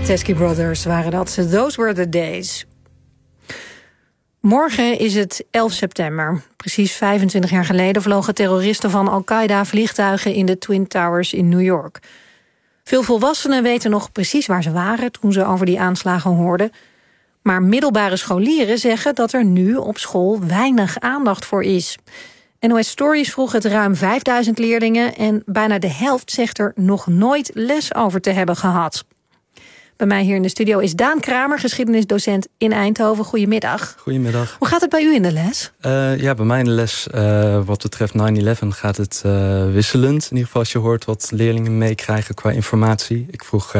Teskey Brothers waren dat. Those were the days. Morgen is het 11 september. Precies 25 jaar geleden vlogen terroristen van Al-Qaeda vliegtuigen in de Twin Towers in New York. Veel volwassenen weten nog precies waar ze waren toen ze over die aanslagen hoorden. Maar middelbare scholieren zeggen dat er nu op school weinig aandacht voor is. NOS Stories vroeg het ruim 5000 leerlingen en bijna de helft zegt er nog nooit les over te hebben gehad. Bij mij hier in de studio is Daan Kramer, geschiedenisdocent in Eindhoven. Goedemiddag. Goedemiddag. Hoe gaat het bij u in de les? Bij mij in de les, wat betreft 9/11, gaat het wisselend. In ieder geval als je hoort wat leerlingen meekrijgen qua informatie. Ik vroeg,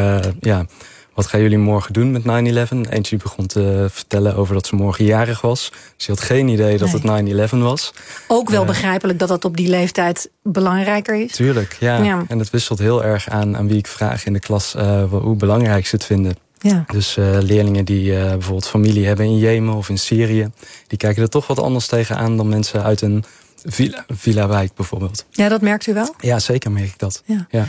wat gaan jullie morgen doen met 9/11? Eentje begon te vertellen over dat ze morgen jarig was. Dus je had geen idee dat het 9/11 was. Ook wel begrijpelijk dat dat op die leeftijd belangrijker is. Tuurlijk, ja. En het wisselt heel erg aan wie ik vraag in de klas hoe belangrijk ze het vinden. Ja. Dus leerlingen die bijvoorbeeld familie hebben in Jemen of in Syrië, die kijken er toch wat anders tegenaan dan mensen uit een villa-wijk bijvoorbeeld. Ja, dat merkt u wel? Ja, zeker merk ik dat. Ja.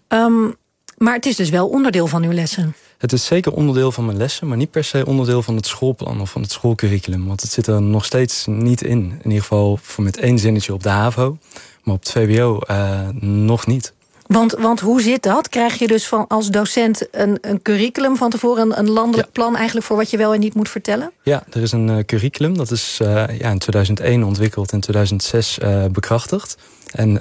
Maar het is dus wel onderdeel van uw lessen? Het is zeker onderdeel van mijn lessen, maar niet per se onderdeel van het schoolplan of van het schoolcurriculum. Want het zit er nog steeds niet in. In ieder geval voor met 1 zinnetje op de HAVO, maar op het VWO nog niet. Want hoe zit dat? Krijg je dus als docent een curriculum van tevoren, een landelijk plan eigenlijk voor wat je wel en niet moet vertellen? Ja, er is een curriculum. Dat is in 2001 ontwikkeld en 2006 bekrachtigd. En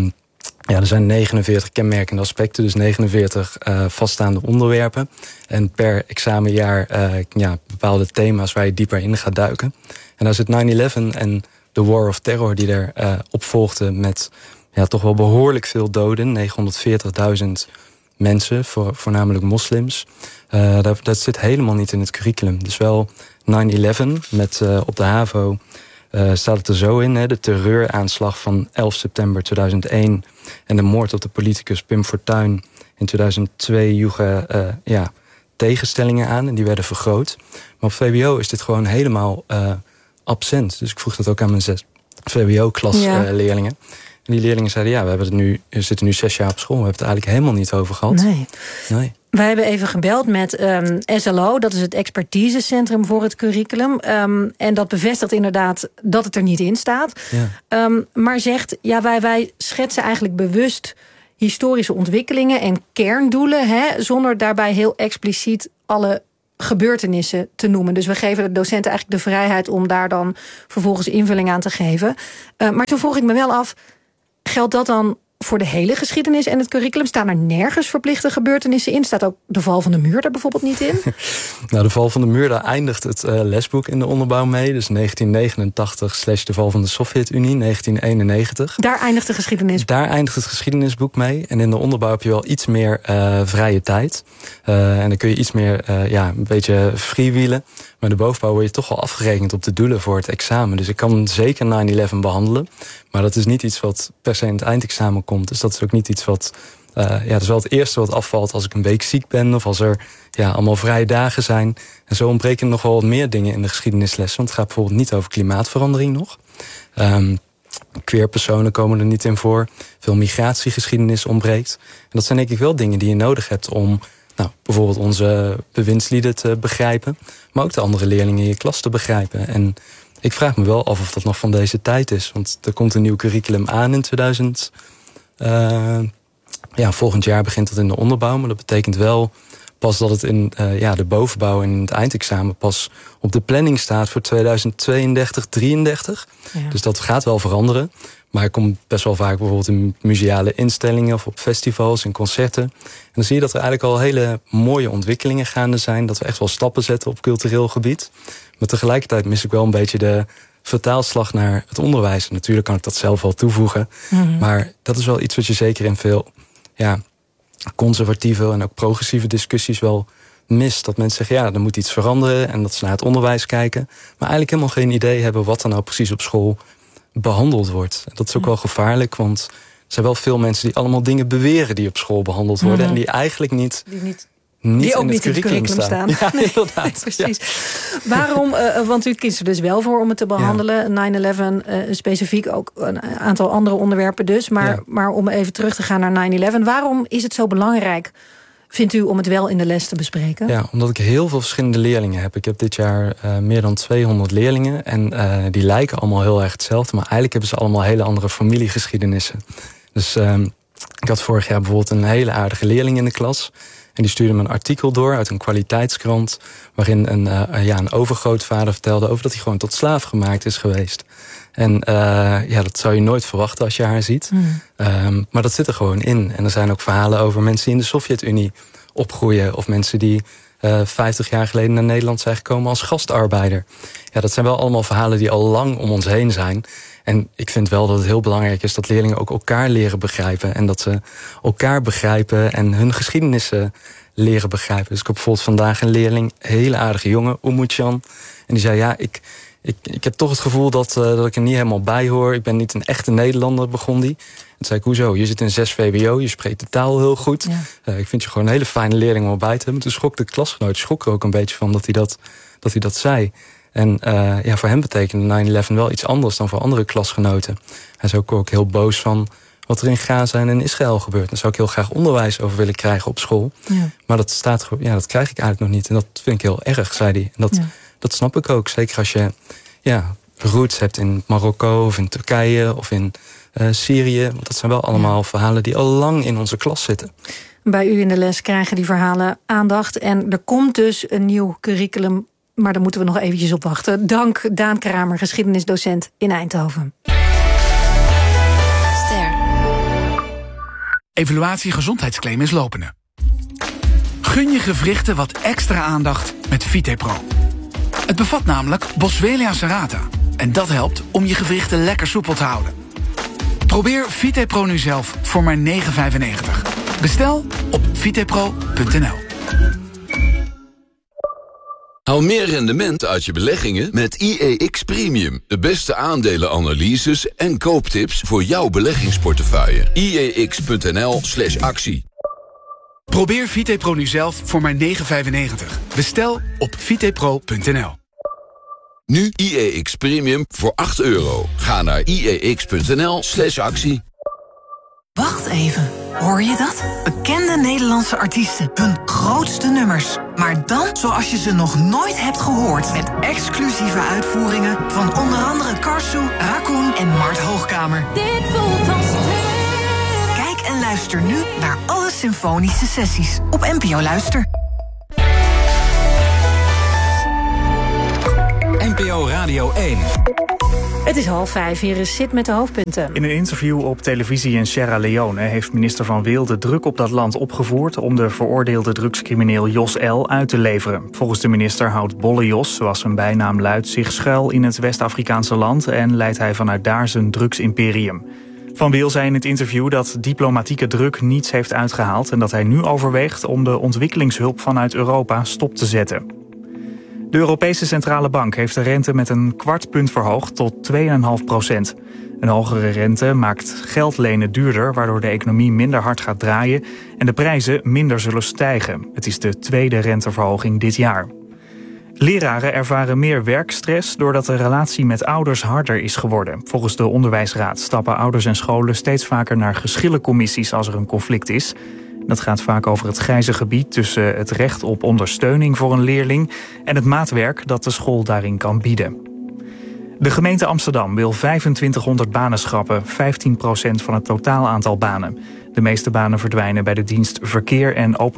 er zijn 49 kenmerkende aspecten, dus 49 vaststaande onderwerpen. En per examenjaar bepaalde thema's waar je dieper in gaat duiken. En daar zit 9/11 en de War of Terror die er opvolgde met toch wel behoorlijk veel doden. 940.000 mensen, voornamelijk moslims. Dat zit helemaal niet in het curriculum. Dus wel 9/11 met op de HAVO staat het er zo in. De terreuraanslag van 11 september 2001... en de moord op de politicus Pim Fortuyn in 2002 joegen tegenstellingen aan. En die werden vergroot. Maar op VWO is dit gewoon helemaal absent. Dus ik vroeg dat ook aan mijn VWO-klasleerlingen. En die leerlingen zeiden, we zitten nu 6 jaar op school. We hebben het eigenlijk helemaal niet over gehad. Nee. Wij hebben even gebeld met SLO, dat is het expertisecentrum voor het curriculum. En dat bevestigt inderdaad dat het er niet in staat. Ja. Maar zegt, wij schetsen eigenlijk bewust historische ontwikkelingen en kerndoelen, zonder daarbij heel expliciet alle gebeurtenissen te noemen. Dus we geven de docenten eigenlijk de vrijheid om daar dan vervolgens invulling aan te geven. Maar toen vroeg ik me wel af, geldt dat dan voor de hele geschiedenis en het curriculum? Staan er nergens verplichte gebeurtenissen in? Staat ook de val van de muur er bijvoorbeeld niet in? De val van de muur, daar eindigt het lesboek in de onderbouw mee. Dus 1989 / de val van de Sovjet-Unie, 1991. Daar eindigt de geschiedenis. Daar eindigt het geschiedenisboek mee. En in de onderbouw heb je wel iets meer vrije tijd. En dan kun je iets meer een beetje freewheelen. Maar in de bovenbouw word je toch wel afgerekend op de doelen voor het examen. Dus ik kan zeker 9/11 behandelen. Maar dat is niet iets wat per se in het eindexamen komt. Dus dat is ook niet iets wat dat is wel het eerste wat afvalt als ik een week ziek ben, of als er allemaal vrije dagen zijn. En zo ontbreken nog wel wat meer dingen in de geschiedenislessen. Want het gaat bijvoorbeeld niet over klimaatverandering nog. Queerpersonen komen er niet in voor. Veel migratiegeschiedenis ontbreekt. En dat zijn denk ik wel dingen die je nodig hebt om bijvoorbeeld onze bewindslieden te begrijpen. Maar ook de andere leerlingen in je klas te begrijpen. En ik vraag me wel af of dat nog van deze tijd is. Want er komt een nieuw curriculum aan in 2000. Volgend jaar begint dat in de onderbouw. Maar dat betekent wel pas dat het in de bovenbouw en in het eindexamen pas op de planning staat voor 2032, 33. Ja. Dus dat gaat wel veranderen. Maar ik kom best wel vaak bijvoorbeeld in museale instellingen of op festivals en concerten. En dan zie je dat er eigenlijk al hele mooie ontwikkelingen gaande zijn. Dat we echt wel stappen zetten op cultureel gebied. Maar tegelijkertijd mis ik wel een beetje de vertaalslag naar het onderwijs. En natuurlijk kan ik dat zelf wel toevoegen. Mm-hmm. Maar dat is wel iets wat je zeker in veel conservatieve en ook progressieve discussies wel mist. Dat mensen zeggen, er moet iets veranderen en dat ze naar het onderwijs kijken. Maar eigenlijk helemaal geen idee hebben wat er nou precies op school behandeld wordt. En dat is ook wel gevaarlijk, want er zijn wel veel mensen die allemaal dingen beweren die op school behandeld worden. Mm-hmm. En die eigenlijk niet die ook niet in het curriculum staan. Ja, nee, inderdaad. Precies. Ja. Waarom, want u kiest er dus wel voor om het te behandelen. 9/11, specifiek ook een aantal andere onderwerpen dus. Maar om even terug te gaan naar 9/11. Waarom is het zo belangrijk vindt u, om het wel in de les te bespreken? Ja, omdat ik heel veel verschillende leerlingen heb. Ik heb dit jaar meer dan 200 leerlingen. En die lijken allemaal heel erg hetzelfde. Maar eigenlijk hebben ze allemaal hele andere familiegeschiedenissen. Dus ik had vorig jaar bijvoorbeeld een hele aardige leerling in de klas. En die stuurde me een artikel door uit een kwaliteitskrant, waarin een overgrootvader vertelde over dat hij gewoon tot slaaf gemaakt is geweest. En dat zou je nooit verwachten als je haar ziet. Maar dat zit er gewoon in. En er zijn ook verhalen over mensen die in de Sovjet-Unie opgroeien. Of mensen die 50 jaar geleden naar Nederland zijn gekomen als gastarbeider. Ja, dat zijn wel allemaal verhalen die al lang om ons heen zijn. En ik vind wel dat het heel belangrijk is dat leerlgen ook elkaar leren begrijpen. En dat ze elkaar begrijpen en hun geschiedenissen leren begrijpen. Dus ik heb bijvoorbeeld vandaag een leerling, een hele aardige jongen, Umutjan. En die zei, ja, ik heb toch het gevoel dat ik er niet helemaal bij hoor. Ik ben niet een echte Nederlander, begon die. En toen zei ik, hoezo? Je zit in 6 VWO, je spreekt de taal heel goed. Ja. Ik vind je gewoon een hele fijne leerling om erbij te hebben. Toen schrok de klasgenoot er ook een beetje van dat hij dat zei. En voor hem betekende 9/11 wel iets anders dan voor andere klasgenoten. Hij is ook heel boos van wat er in Gaza en in Israël gebeurt. Daar zou ik heel graag onderwijs over willen krijgen op school. Ja. Maar dat krijg ik eigenlijk nog niet. En dat vind ik heel erg, zei hij. En dat snap ik ook. Zeker als je roots hebt in Marokko of in Turkije of in Syrië. Want dat zijn wel allemaal verhalen die al lang in onze klas zitten. Bij u in de les krijgen die verhalen aandacht. En er komt dus een nieuw curriculum. Maar daar moeten we nog eventjes op wachten. Dank Daan Kramer, geschiedenisdocent in Eindhoven. Ster. Evaluatie gezondheidsclaim is lopende. Gun je gewrichten wat extra aandacht met VitePro. Het bevat namelijk Boswellia serrata. En dat helpt om je gewrichten lekker soepel te houden. Probeer VitePro nu zelf voor maar €9,95. Bestel op vitepro.nl. Haal meer rendement uit je beleggingen met IEX Premium. De beste aandelenanalyses en kooptips voor jouw beleggingsportefeuille. IEX.nl/actie. Probeer VitePro nu zelf voor maar €9,95. Bestel op vitepro.nl. Nu IEX Premium voor €8. Ga naar IEX.nl/actie. Wacht even, hoor je dat? Bekende Nederlandse artiesten, hun grootste nummers. Maar dan zoals je ze nog nooit hebt gehoord. Met exclusieve uitvoeringen van onder andere Karsu, Raccoon en Mart Hoogkamer. Dit voelt als Kijk en luister nu naar alle symfonische sessies op NPO Luister. NPO Radio 1. Het is 4:30, hier is Sid met de hoofdpunten. In een interview op televisie in Sierra Leone heeft minister Van Wil de druk op dat land opgevoerd om de veroordeelde drugscrimineel Jos L. uit te leveren. Volgens de minister houdt Bolle Jos, zoals zijn bijnaam luidt, zich schuil in het West-Afrikaanse land en leidt hij vanuit daar zijn drugsimperium. Van Wil zei in het interview dat diplomatieke druk niets heeft uitgehaald en dat hij nu overweegt om de ontwikkelingshulp vanuit Europa stop te zetten. De Europese Centrale Bank heeft de rente met een kwart punt verhoogd tot 2,5%. Een hogere rente maakt geld lenen duurder, waardoor de economie minder hard gaat draaien en de prijzen minder zullen stijgen. Het is de tweede renteverhoging dit jaar. Leraren ervaren meer werkstress doordat de relatie met ouders harder is geworden. Volgens de Onderwijsraad stappen ouders en scholen steeds vaker naar geschillencommissies als er een conflict is. Dat gaat vaak over het grijze gebied tussen het recht op ondersteuning voor een leerling en het maatwerk dat de school daarin kan bieden. De gemeente Amsterdam wil 2500 banen schrappen, 15% van het totaal aantal banen. De meeste banen verdwijnen bij de dienst Verkeer en Openbaar